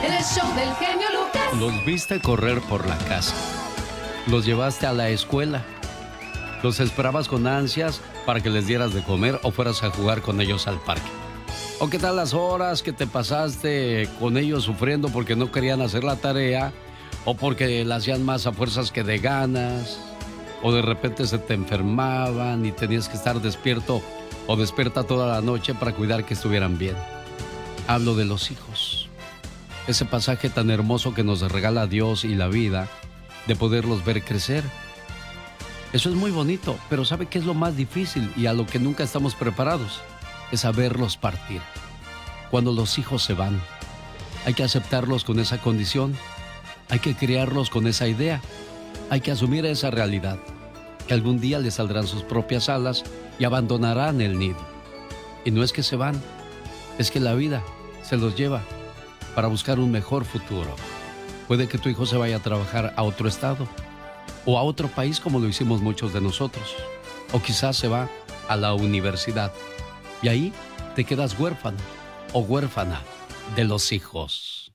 el show del genio Lucas. Los viste correr por la casa. Los llevaste a la escuela. Los esperabas con ansias para que les dieras de comer o fueras a jugar con ellos al parque. ¿O qué tal las horas que te pasaste con ellos sufriendo porque no querían hacer la tarea o porque la hacían más a fuerzas que de ganas? O de repente se te enfermaban y tenías que estar despierto o despierta toda la noche para cuidar que estuvieran bien. Hablo de los hijos. Ese pasaje tan hermoso que nos regala Dios y la vida de poderlos ver crecer. Eso es muy bonito, pero ¿sabe qué es lo más difícil y a lo que nunca estamos preparados? Es saberlos partir. Cuando los hijos se van, hay que aceptarlos con esa condición, hay que criarlos con esa idea, hay que asumir esa realidad, que algún día les saldrán sus propias alas y abandonarán el nido. Y no es que se van, es que la vida se los lleva para buscar un mejor futuro. Puede que tu hijo se vaya a trabajar a otro estado o a otro país como lo hicimos muchos de nosotros. O quizás se va a la universidad y ahí te quedas huérfano o huérfana de los hijos.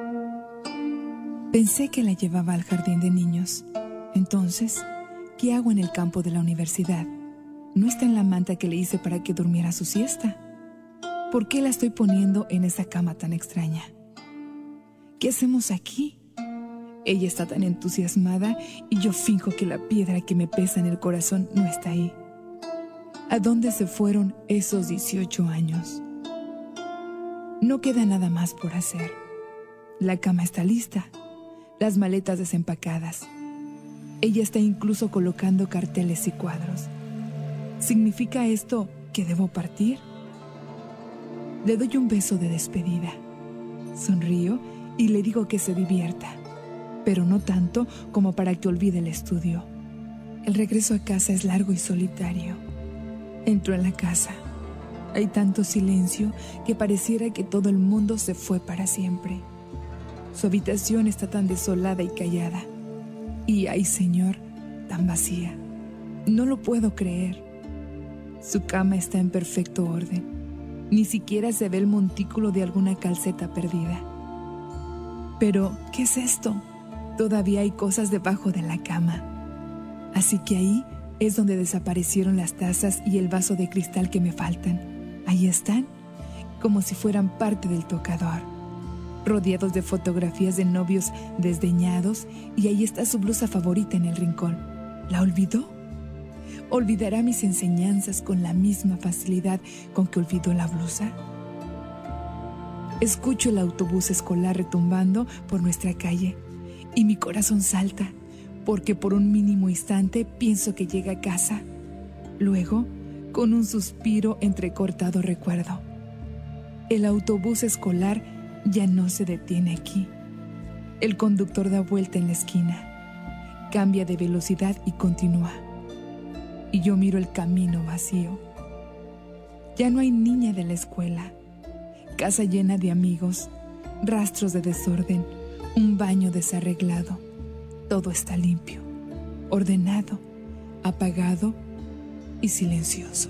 Pensé que la llevaba al jardín de niños. Entonces, ¿qué hago en el campo de la universidad? No está en la manta que le hice para que durmiera su siesta. ¿Por qué la estoy poniendo en esa cama tan extraña? ¿Qué hacemos aquí? Ella está tan entusiasmada y yo finjo que la piedra que me pesa en el corazón no está ahí. ¿A dónde se fueron esos 18 años? No queda nada más por hacer. La cama está lista, las maletas desempacadas. Ella está incluso colocando carteles y cuadros. ¿Significa esto que debo partir? Le doy un beso de despedida. Sonrío y le digo que se divierta, pero no tanto como para que olvide el estudio. El regreso a casa es largo y solitario. Entro en la casa. Hay tanto silencio que pareciera que todo el mundo se fue para siempre. Su habitación está tan desolada y callada. Y, ay Señor, tan vacía. No lo puedo creer. Su cama está en perfecto orden. Ni siquiera se ve el montículo de alguna calceta perdida. Pero, ¿qué es esto? Todavía hay cosas debajo de la cama. Así que ahí es donde desaparecieron las tazas y el vaso de cristal que me faltan. Ahí están, como si fueran parte del tocador, rodeados de fotografías de novios desdeñados, y ahí está su blusa favorita en el rincón. ¿La olvidó? ¿Olvidará mis enseñanzas con la misma facilidad con que olvidó la blusa? Escucho el autobús escolar retumbando por nuestra calle y mi corazón salta, porque por un mínimo instante pienso que llega a casa. Luego, con un suspiro entrecortado, recuerdo: el autobús escolar ya no se detiene aquí. El conductor da vuelta en la esquina, cambia de velocidad y continúa. Y yo miro el camino vacío. Ya no hay niña de la escuela. Casa llena de amigos, rastros de desorden, un baño desarreglado. Todo está limpio, ordenado, apagado y silencioso.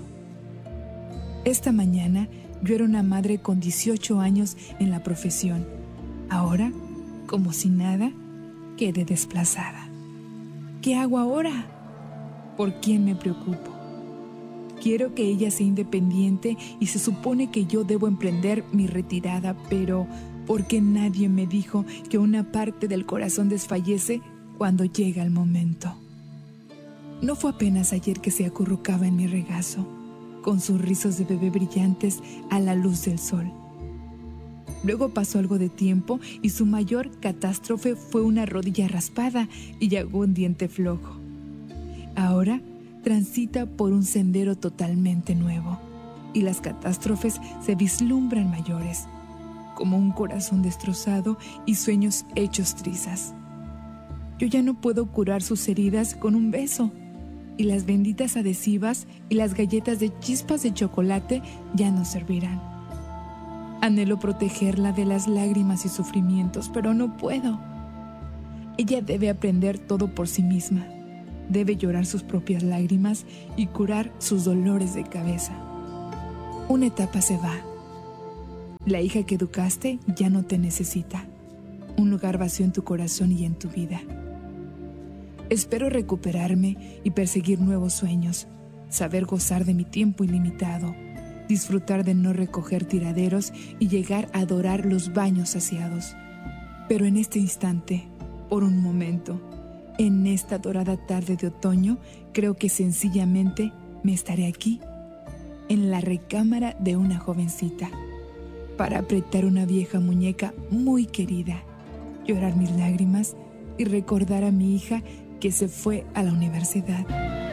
Esta mañana yo era una madre con 18 años en la profesión. Ahora, como si nada, quedé desplazada. ¿Qué hago ahora? ¿Por quién me preocupo? Quiero que ella sea independiente y se supone que yo debo emprender mi retirada, pero ¿por qué nadie me dijo que una parte del corazón desfallece cuando llega el momento? No fue apenas ayer que se acurrucaba en mi regazo, con sus rizos de bebé brillantes a la luz del sol. Luego pasó algo de tiempo y su mayor catástrofe fue una rodilla raspada y algún diente flojo. Ahora transita por un sendero totalmente nuevo y las catástrofes se vislumbran mayores, como un corazón destrozado y sueños hechos trizas. Yo ya no puedo curar sus heridas con un beso, y las benditas adhesivas y las galletas de chispas de chocolate ya no servirán. Anhelo protegerla de las lágrimas y sufrimientos, pero no puedo. Ella debe aprender todo por sí misma. Debe llorar sus propias lágrimas y curar sus dolores de cabeza. Una etapa se va. La hija que educaste ya no te necesita. un lugar vacío en tu corazón y en tu vida. Espero recuperarme y perseguir nuevos sueños, saber gozar de mi tiempo ilimitado, disfrutar de no recoger tiraderos y llegar a adorar los baños saciados. Pero en este instante, por un momento, en esta dorada tarde de otoño, creo que sencillamente me estaré aquí, en la recámara de una jovencita, para apretar una vieja muñeca muy querida, llorar mis lágrimas y recordar a mi hija que se fue a la universidad.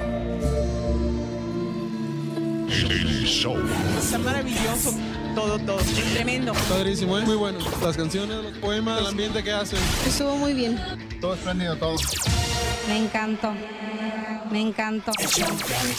Está maravilloso, todo, tremendo. Padrísimo, ¿eh? Muy bueno. Las canciones, los poemas, el ambiente que hacen. Estuvo muy bien. Todo espléndido, todo. Me encantó. Me encantó. El show de